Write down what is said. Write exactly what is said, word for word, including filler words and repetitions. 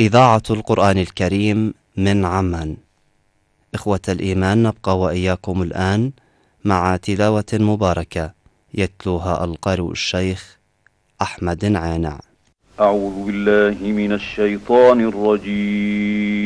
إذاعة القرآن الكريم من عمان. إخوة الإيمان، نبقى وإياكم الآن مع تلاوة مباركة يتلوها القارئ الشيخ أحمد عانع. أعوذ بالله من الشيطان الرجيم.